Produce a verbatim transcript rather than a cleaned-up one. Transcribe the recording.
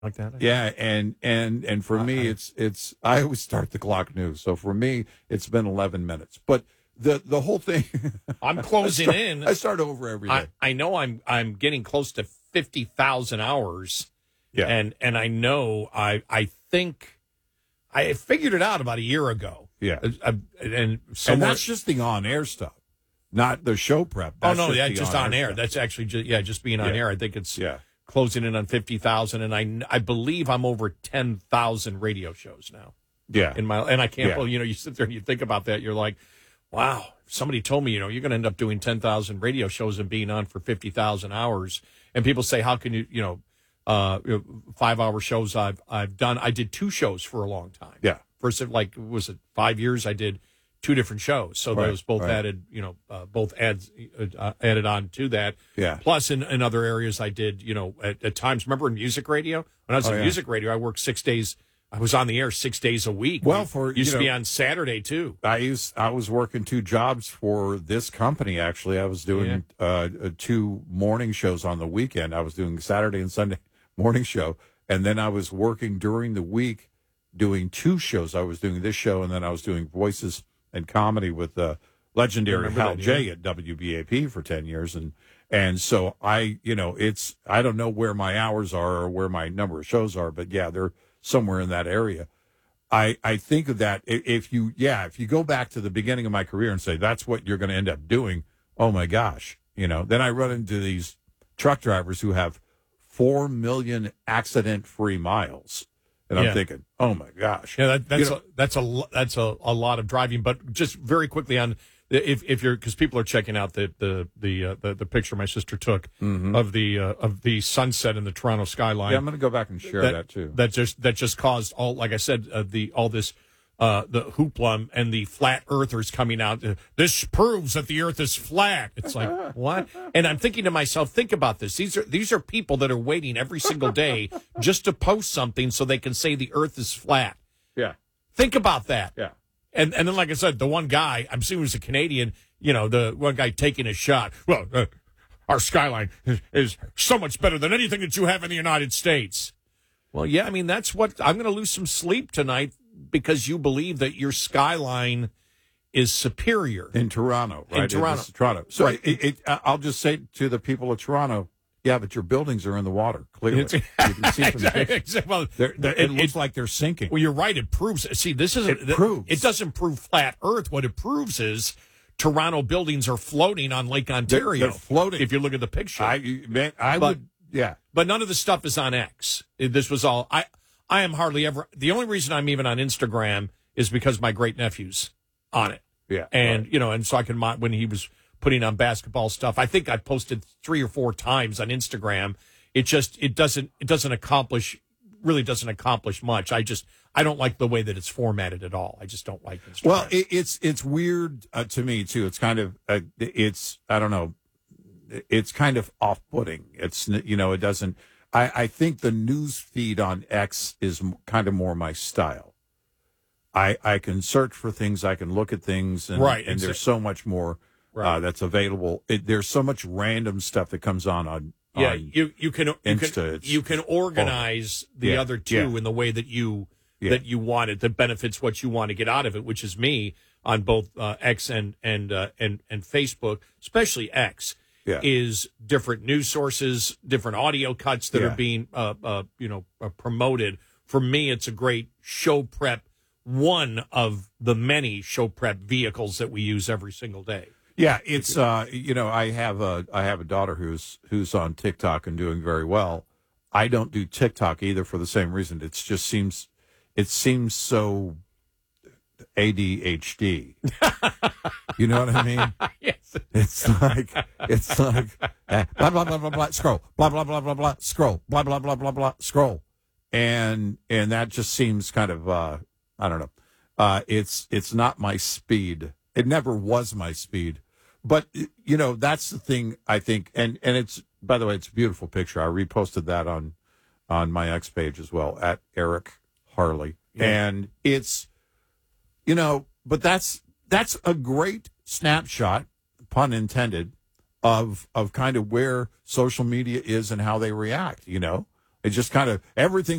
like that. Yeah, and and and for uh, me, it's it's I always start the clock new. So for me, it's been eleven minutes. But the the whole thing, I'm closing I start, in. I start over every day. I, I know I'm I'm getting close to fifty thousand hours. Yeah, and and I know I I think I figured it out about a year ago. Yeah, I, and and that's just the on air stuff, not the show prep. That's oh no, just yeah, the just on air. That's actually just yeah, just being on yeah. air. I think it's yeah. closing in on fifty thousand, and I I believe I'm over ten thousand radio shows now. Yeah, in my and I can't. Yeah. Well, you know, you sit there and you think about that. You're like, wow. If somebody told me, you know, you're going to end up doing ten thousand radio shows and being on for fifty thousand hours, and people say, how can you, you know, uh, five hour shows I've I've done. I did two shows for a long time. Yeah, first like was it five years? I did two different shows, so right, those both right. added, you know, uh, both adds uh, added on to that. Yeah. Plus, in, in other areas, I did, you know, at, at times. Remember in music radio? When I was oh, in yeah. music radio, I worked six days. I was on the air six days a week. Well, for used you know, to be on Saturday too. I used I was working two jobs for this company. Actually, I was doing yeah. uh, two morning shows on the weekend. I was doing Saturday and Sunday morning show, and then I was working during the week doing two shows. I was doing this show, and then I was doing voices and comedy with the uh, legendary Hal that, J yeah. at W B A P for ten years, and and so I, you know, it's I don't know where my hours are or where my number of shows are, but yeah, they're somewhere in that area. I I think of that if you yeah if you go back to the beginning of my career and say that's what you're going to end up doing, oh my gosh, you know, then I run into these truck drivers who have four million accident-free miles. And I'm yeah. thinking, oh my gosh, yeah, that, that's you know, a, that's a that's a, a lot of driving. But just very quickly on, if if you're because people are checking out the the the uh, the, the picture my sister took mm-hmm. of the uh, of the sunset in the Toronto skyline. Yeah, I'm going to go back and share that, that too. That just that just caused all, like I said, uh, the all this. Uh, the hoopla and the flat earthers coming out. Uh, this proves that the earth is flat. It's like, what? And I'm thinking to myself, think about this. These are these are people that are waiting every single day just to post something so they can say the earth is flat. Yeah. Think about that. Yeah. And and then, like I said, the one guy, I'm assuming he's a Canadian, you know, the one guy taking a shot. Well, uh, our skyline is, is so much better than anything that you have in the United States. Well, yeah, I mean, that's what I'm going to lose some sleep tonight because you believe that your skyline is superior. In Toronto, right? In Toronto. In Toronto. So right. it, it, I'll just say to the people of Toronto, yeah, but your buildings are in the water, clearly. You can see from the picture. Well, they're, they're, it, it looks it, like they're sinking. Well, you're right. It proves. See, this isn't. It proves. It doesn't prove flat Earth. What it proves is Toronto buildings are floating on Lake Ontario. They're, they're floating. If you look at the picture. I, man, I but, would, yeah. But none of the stuff is on X. This was all. I, I am hardly ever. The only reason I'm even on Instagram is because my great nephew's on it. Yeah. And, right. you know, and so I can, when he was putting on basketball stuff, I think I posted three or four times on Instagram. It just, it doesn't, it doesn't accomplish, really doesn't accomplish much. I just, I don't like the way that it's formatted at all. I just don't like Instagram. Well, it, it's, it's weird uh, to me too. It's kind of, uh, it's, I don't know, it's kind of off-putting. It's, you know, it doesn't, I, I think the news feed on X is kind of more my style. I, I can search for things, I can look at things, and, right, and there's so much more right. uh, that's available. It, there's so much random stuff that comes on on yeah. on You you can you Insta. can, you can organize the yeah, other two yeah. in the way that you yeah. that you want it, that benefits what you want to get out of it, which is me on both uh, X and and uh, and and Facebook, especially X. Yeah. Is different news sources, different audio cuts that yeah. are being uh, uh, you know uh, promoted. For me, it's a great show prep. One of the many show prep vehicles that we use every single day. Yeah, it's uh, you know, I have a I have a daughter who's who's on TikTok and doing very well. I don't do TikTok either for the same reason. It just seems it seems so A D H D. You know what I mean? Yes. It's like it's like uh, blah blah blah blah blah scroll blah blah blah blah blah scroll blah blah blah blah blah scroll, and and that just seems kind of. Uh, I don't know. Uh, it's it's not my speed. It never was my speed. But, you know, that's the thing, I think. And, and it's, by the way, it's a beautiful picture. I reposted that on on my X page as well, at Eric Harley. Yeah. And it's, you know, but that's that's a great snapshot, pun intended, of of kind of where social media is and how they react, you know. It just kind of everything